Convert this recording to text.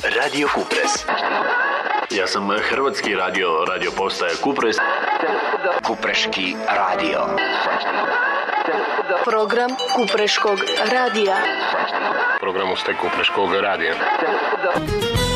Radio Kupres. Ja sam hrvatski radio postaje Kupres. Kupreški radio. Program Kupreškog radija. Program Kupreškog radija.